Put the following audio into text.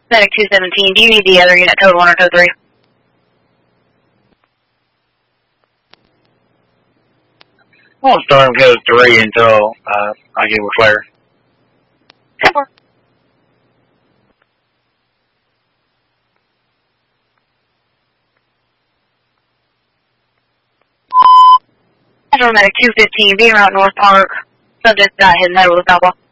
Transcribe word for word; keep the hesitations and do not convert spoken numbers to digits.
Medic two seventeen, do you need the other unit, code one or code three? I'll storm code three until uh, I get with Claire. ten four. Medic two fifteen, being around North Park. Subject not hidden head with a stopwatch.